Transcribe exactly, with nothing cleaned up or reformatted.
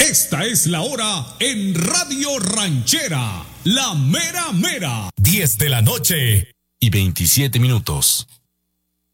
Esta es la hora en Radio Ranchera, la mera mera. diez de la noche y veintisiete minutos.